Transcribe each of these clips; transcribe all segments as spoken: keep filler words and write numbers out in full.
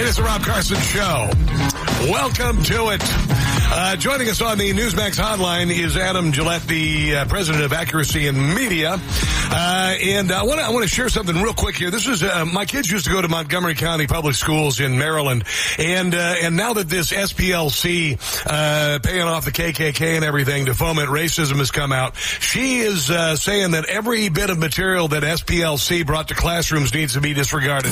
It's the Rob Carson Show. Welcome to it. Uh, joining us on the Newsmax hotline is Adam Gillette, the uh, president of Accuracy in Media. Uh, and I want to I want to share something real quick here. This is uh, my kids used to go to Montgomery County Public Schools in Maryland, and uh, and now that this S P L C uh, paying off the K K K and everything to foment racism has come out, she is uh, saying that every bit of material that S P L C brought to classrooms needs to be disregarded.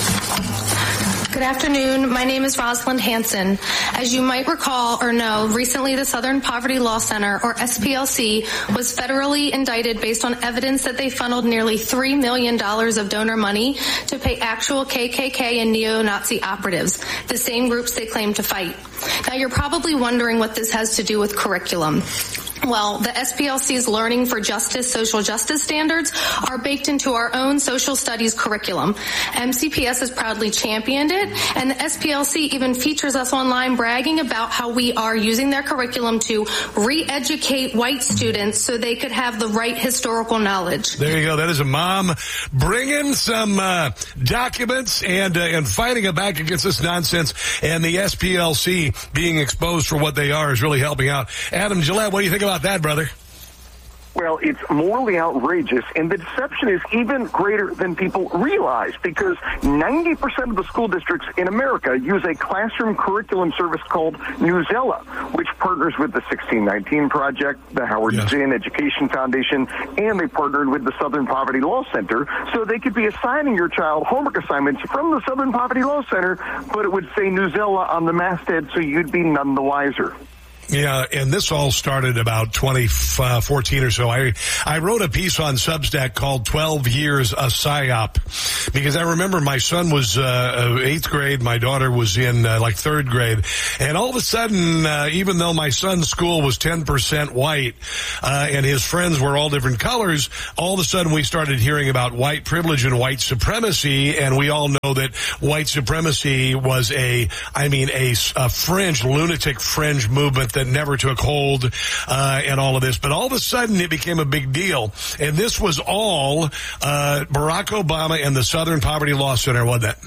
Good afternoon. My name is Rosalind Hanson. As you might recall or know, recently the Southern Poverty Law Center, or S P L C, was federally indicted based on evidence that they funneled nearly three million dollars of donor money to pay actual K K K and neo-Nazi operatives, the same groups they claim to fight. Now, you're probably wondering what this has to do with curriculum. Well, the S P L C's Learning for Justice social justice standards are baked into our own social studies curriculum. M C P S has proudly championed it, and the S P L C even features us online bragging about how we are using their curriculum to re-educate white students so they could have the right historical knowledge. There you go. That is a mom bringing some uh, documents and uh, and fighting back against this nonsense, and the S P L C being exposed for what they are is really helping out. Adam Gillette, what do you think about that, brother? Well, it's morally outrageous, and the deception is even greater than people realize, because ninety percent of the school districts in America use a classroom curriculum service called Newsela, which partners with the sixteen nineteen Project, the Howard yes. Zinn Education Foundation, and they partnered with the Southern Poverty Law Center, so they could be assigning your child homework assignments from the Southern Poverty Law Center, but it would say Newsela on the masthead, so you'd be none the wiser. Yeah, and this all started about twenty fourteen or so. I I wrote a piece on Substack called twelve years a PSYOP, because I remember my son was uh, eighth grade, my daughter was in uh, like third grade, and all of a sudden, uh, even though my son's school was ten percent white uh, and his friends were all different colors, all of a sudden we started hearing about white privilege and white supremacy, and we all know that white supremacy was a, I mean, a, a fringe, lunatic fringe movement that never took hold, uh, and all of this. But all of a sudden it became a big deal. And this was all, uh, Barack Obama and the Southern Poverty Law Center, wasn't it?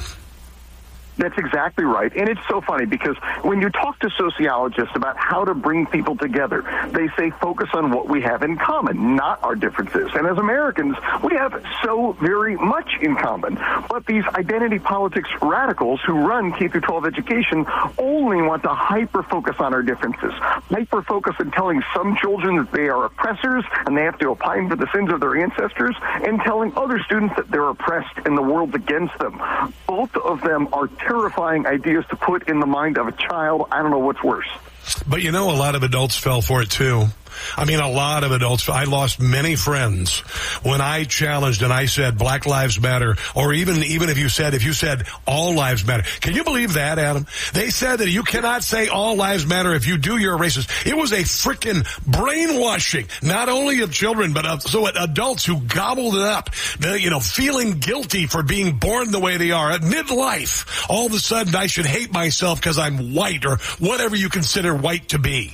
That's exactly right. And it's so funny because when you talk to sociologists about how to bring people together, they say focus on what we have in common, not our differences. And as Americans, we have so very much in common. But these identity politics radicals who run K through twelve education only want to hyper-focus on our differences, hyper-focus on telling some children that they are oppressors and they have to opine for the sins of their ancestors, and telling other students that they're oppressed and the world's against them. Both of them are terrifying ideas to put in the mind of a child. I don't know what's worse. But you know, a lot of adults fell for it too. I mean, a lot of adults. I lost many friends when I challenged and I said Black Lives Matter, or even even if you said if you said all lives matter. Can you believe that, Adam? They said that you cannot say all lives matter. If you do, you're a racist. It was a freaking brainwashing, not only of children but of so adults who gobbled it up. You know, feeling guilty for being born the way they are at midlife. All of a sudden, I should hate myself because I'm white, or whatever you consider white to be.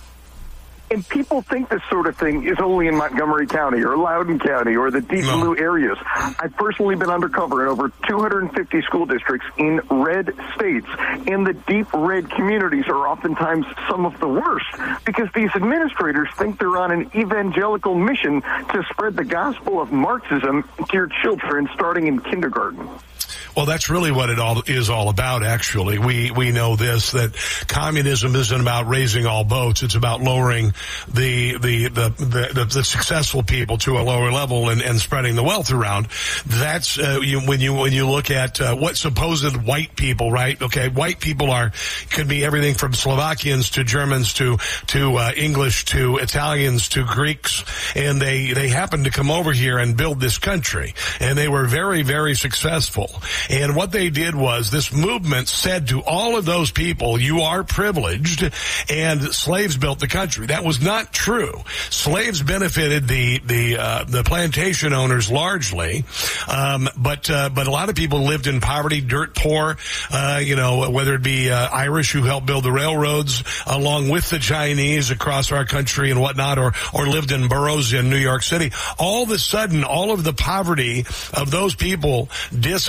And people think this sort of thing is only in Montgomery County or Loudoun County or the deep no. blue areas. I've personally been undercover in over two hundred fifty school districts in red states, and the deep red communities are oftentimes some of the worst because these administrators think they're on an evangelical mission to spread the gospel of Marxism to your children starting in kindergarten. Well, that's really what it all is all about, actually. We we know this, that communism isn't about raising all boats. It's about lowering the the the, the, the, the successful people to a lower level and, and spreading the wealth around. That's uh, you, when you when you look at uh, what supposed white people, right? Okay, white people are could be everything from Slovakians to Germans to to uh, English to Italians to Greeks, and they they happened to come over here and build this country, and they were very very successful. And what they did was this movement said to all of those people, you are privileged, and slaves built the country. That was not true. Slaves benefited the the uh, the plantation owners largely, um, but uh, but a lot of people lived in poverty, dirt poor. Uh, you know, whether it be uh, Irish who helped build the railroads, along with the Chinese across our country and whatnot, or or lived in boroughs in New York City. All of a sudden, all of the poverty of those people disappeared.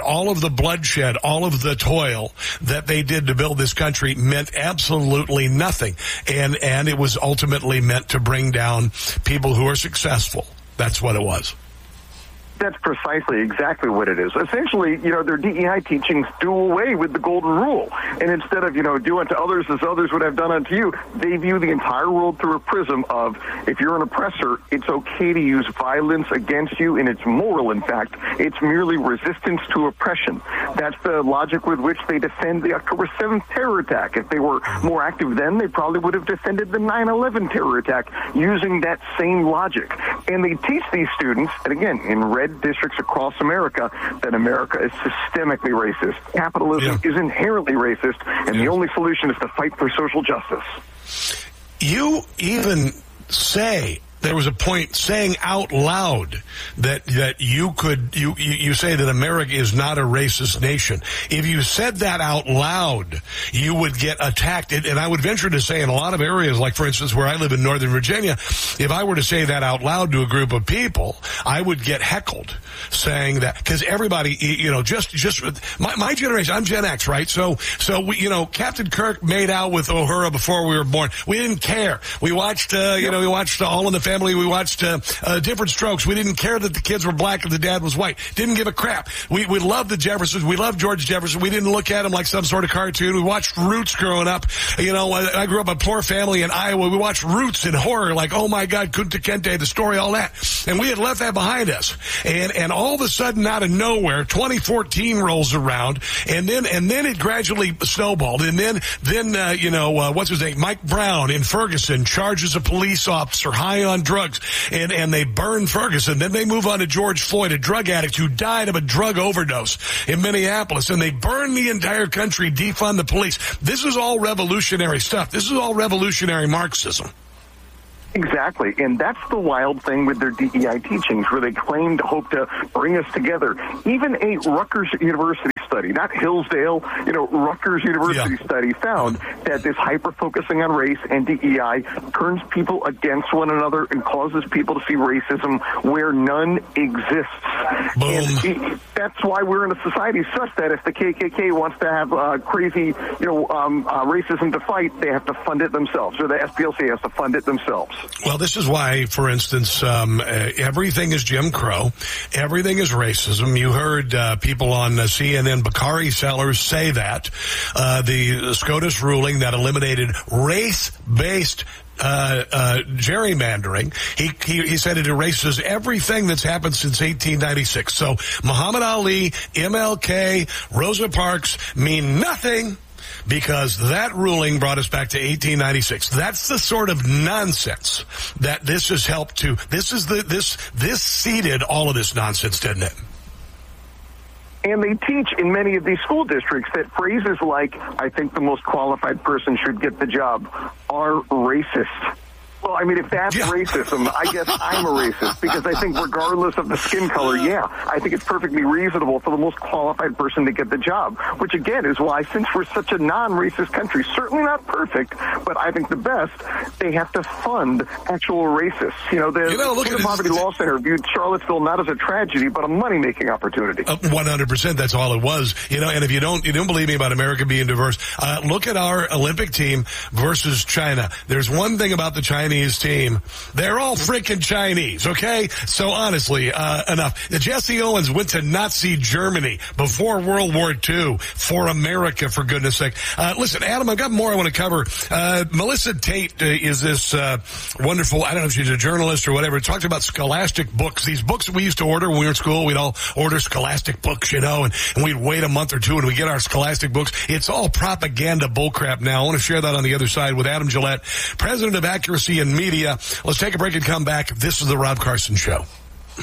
all of the bloodshed, all of the toil that they did to build this country meant absolutely nothing. And, and it was ultimately meant to bring down people who are successful. That's what it was. That's precisely exactly what it is. Essentially, you know, their D E I teachings do away with the golden rule. And instead of, you know, do unto others as others would have done unto you, they view the entire world through a prism of, if you're an oppressor, it's okay to use violence against you, and it's moral, in fact. It's merely resistance to oppression. That's the logic with which they defend the October seventh terror attack. If they were more active then, they probably would have defended the nine eleven terror attack using that same logic. And they teach these students, and again, in red districts across America, that America is systemically racist. Capitalism yeah. is inherently racist, and yeah. the only solution is to fight for social justice. You even say, there was a point saying out loud that that you could you, you you say that America is not a racist nation. If you said that out loud, you would get attacked. And I would venture to say in a lot of areas, like for instance where I live in Northern Virginia, if I were to say that out loud to a group of people, I would get heckled saying that, because everybody, you know, just just my, my generation, I'm Gen X, right? So so we, you know, Captain Kirk made out with Uhura before we were born. We didn't care. We watched, uh, you know, we watched uh, All in the Family. We watched uh, uh, Different Strokes. We didn't care that the kids were black and the dad was white. Didn't give a crap. We we loved the Jeffersons. We loved George Jefferson. We didn't look at him like some sort of cartoon. We watched Roots growing up. You know, I, I grew up in a poor family in Iowa. We watched Roots in horror, like, oh my God, Kunta Kinte, the story, all that. And we had left that behind us. And and all of a sudden, out of nowhere, twenty fourteen rolls around, and then and then it gradually snowballed. And then then uh, you know uh, what's his name, Mike Brown in Ferguson charges a police officer high on drugs, and and they burn Ferguson. Then they move on to George Floyd, a drug addict who died of a drug overdose in Minneapolis, and they burn the entire country, defund the police. This is all revolutionary stuff. This is all revolutionary Marxism. Exactly, and that's the wild thing with their D E I teachings, where they claim to hope to bring us together. Even a Rutgers University study, not Hillsdale, you know, Rutgers University yeah. study found that this hyper-focusing on race and D E I turns people against one another and causes people to see racism where none exists. Boom. And that's why we're in a society such that if the K K K wants to have uh, crazy, you know, um, uh, racism to fight, they have to fund it themselves, or the S P L C has to fund it themselves. Well, this is why, for instance, um, uh, everything is Jim Crow. Everything is racism. You heard uh, people on uh, C N N, Bakari Sellers, say that. Uh, the SCOTUS ruling that eliminated race-based Uh, uh, gerrymandering. He, he, he said it erases everything that's happened since eighteen ninety-six. So Muhammad Ali, M L K, Rosa Parks mean nothing, because that ruling brought us back to eighteen ninety-six. That's the sort of nonsense that this has helped to, this is the, this, this seeded all of this nonsense, didn't it? And they teach in many of these school districts that phrases like, I think the most qualified person should get the job, are racist. Well, I mean, if that's yeah. racism, I guess I'm a racist, because I think regardless of the skin color, yeah, I think it's perfectly reasonable for the most qualified person to get the job, which again is why, since we're such a non-racist country, certainly not perfect, but I think the best, they have to fund actual racists. You know, the you know, State Poverty Law Center viewed Charlottesville not as a tragedy, but a money-making opportunity. Uh, one hundred percent, that's all it was. You know, and if you don't, you don't believe me about America being diverse, uh, look at our Olympic team versus China. There's one thing about the Chinese team. They're all freaking Chinese, okay? So honestly, uh, enough. Jesse Owens went to Nazi Germany before World War Two for America, for goodness sake. Uh, listen, Adam, I've got more I want to cover. Uh, Melissa Tate uh, is this uh, wonderful, I don't know if she's a journalist or whatever, talked about scholastic books. These books that we used to order when we were in school, we'd all order scholastic books, you know, and, and we'd wait a month or two and we get our scholastic books. It's all propaganda bullcrap now. I want to share that on the other side with Adam Gillette, president of Accuracy in Media. Let's take a break and come back. This is the Rob Carson Show.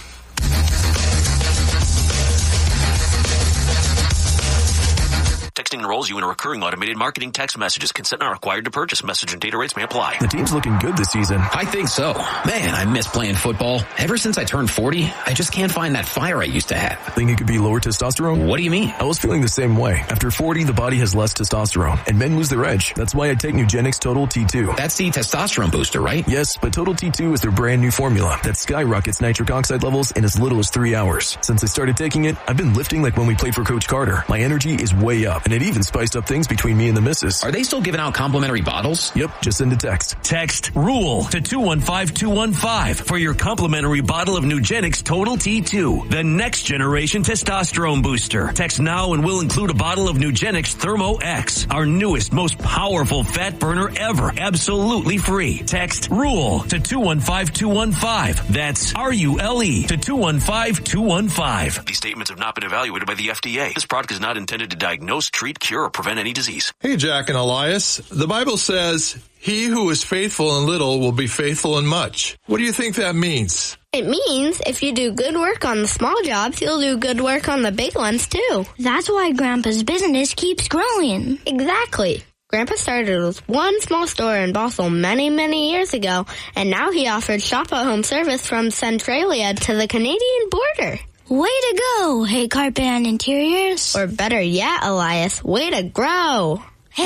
Text listing enrolls you in a recurring automated marketing text messages. Consent not required to purchase. Message and data rates may apply. The team's looking good this season. I think so. Man, I miss playing football. Ever since I turned forty, I just can't find that fire I used to have. Think it could be lower testosterone? What do you mean? I was feeling the same way. After forty, the body has less testosterone, and men lose their edge. That's why I take Nugenix Total T two. That's the testosterone booster, right? Yes, but Total T two is their brand new formula that skyrockets nitric oxide levels in as little as three hours. Since I started taking it, I've been lifting like when we played for Coach Carter. My energy is way up, and it even spiced up things between me and the missus. Are they still giving out complimentary bottles? Yep, just send a text. Text RULE to two one five two one five for your complimentary bottle of Nugenix Total T two, the next generation testosterone booster. Text now and we'll include a bottle of Nugenix Thermo X, our newest, most powerful fat burner ever, absolutely free. Text RULE to two one five two one five. That's R U L E to two one five two one five. These statements have not been evaluated by the F D A. This product is not intended to diagnose, treat, cure, or prevent any disease. Hey, Jack and Elias. The Bible says, he who is faithful in little will be faithful in much. What do you think that means? It means if you do good work on the small jobs, you'll do good work on the big ones, too. That's why Grandpa's business keeps growing. Exactly. Grandpa started with one small store in Bothell many, many years ago, and now he offers shop-at-home service from Centralia to the Canadian border. Way to go, Hey Carpet and Interiors. Or better yet, Elias, way to grow.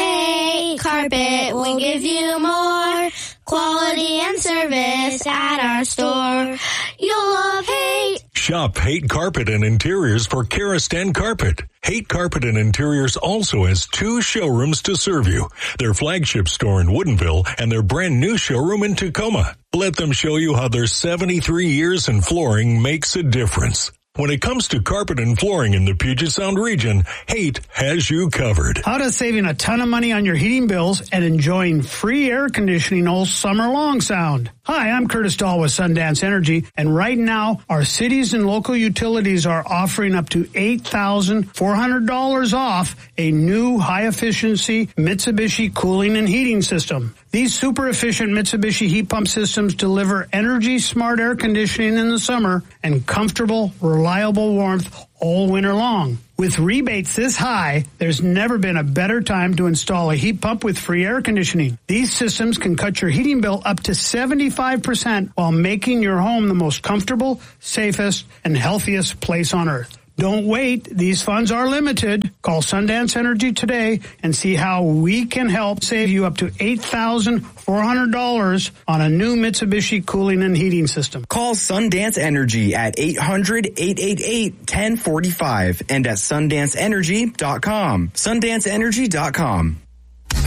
Hey Carpet, we'll give you more quality and service at our store. You'll love Haight. Shop Haight Carpet and Interiors for Karastan Carpet. Haight Carpet and Interiors also has two showrooms to serve you. Their flagship store in Woodinville and their brand new showroom in Tacoma. Let them show you how their seventy-three years in flooring makes a difference. When it comes to carpet and flooring in the Puget Sound region, Haight has you covered. How does saving a ton of money on your heating bills and enjoying free air conditioning all summer long sound? Hi, I'm Curtis Dahl with Sundance Energy, and right now, our cities and local utilities are offering up to eight thousand four hundred dollars off a new high-efficiency Mitsubishi cooling and heating system. These super-efficient Mitsubishi heat pump systems deliver energy-smart air conditioning in the summer and comfortable, reliable warmth all winter long. With rebates this high, there's never been a better time to install a heat pump with free air conditioning. These systems can cut your heating bill up to seventy-five percent while making your home the most comfortable, safest, and healthiest place on earth. Don't wait. These funds are limited. Call Sundance Energy today and see how we can help save you up to eight thousand four hundred dollars on a new Mitsubishi cooling and heating system. Call Sundance Energy at eight hundred, eight eight eight, one zero four five and at sundance energy dot com. sundance energy dot com.